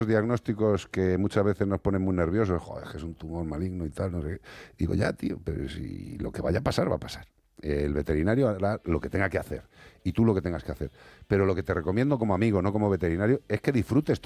diagnósticos que muchas veces nos ponen muy nerviosos, joder, que es un tumor maligno y tal, no sé qué. Digo, ya, tío, pero si lo que vaya a pasar, va a pasar. El veterinario hará lo que tenga que hacer y tú lo que tengas que hacer. Pero lo que te recomiendo como amigo, no como veterinario, es que disfrutes